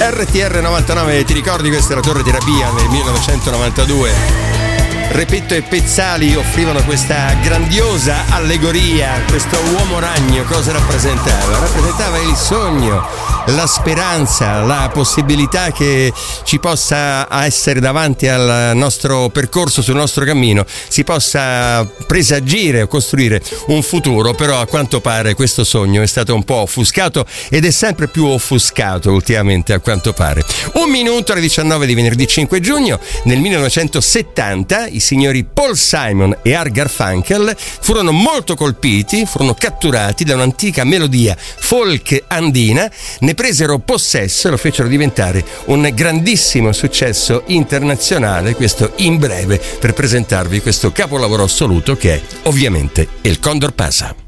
RTR 99, ti ricordi questa era Torre Terapia nel 1992? Repetto e Pezzali offrivano questa grandiosa allegoria. Questo uomo ragno cosa rappresentava? Rappresentava il sogno, la speranza, la possibilità che ci possa essere davanti al nostro percorso, sul nostro cammino, si possa presagire o costruire un futuro. Però a quanto pare questo sogno è stato un po' offuscato ed è sempre più offuscato ultimamente, a quanto pare. 1 minuto alle 19 di venerdì 5 giugno. Nel 1970 i signori Paul Simon e Art Garfunkel furono molto colpiti, furono catturati da un'antica melodia folk andina, ne presero possesso e lo fecero diventare un grandissimo successo internazionale, questo in breve per presentarvi questo capolavoro assoluto che è ovviamente il Condor Pasa.